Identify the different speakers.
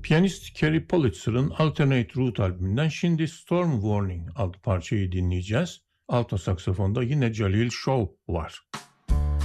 Speaker 1: Piyanist Kerry Politzer'ın Alternate Route albümünden şimdi Storm Warning adlı parçayı dinleyeceğiz. Alto saksafonda yine Jalil Show var.